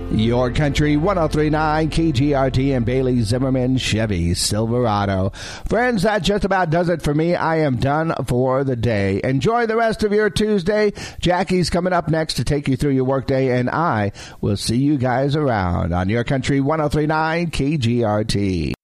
Your Country 103.9 KGRT and Bailey Zimmerman Chevy Silverado. Friends, that just about does it for me. I am done for the day. Enjoy the rest of your Tuesday. Jackie's coming up next to take you through your workday, and I will see you guys around on Your Country 103.9 KGRT.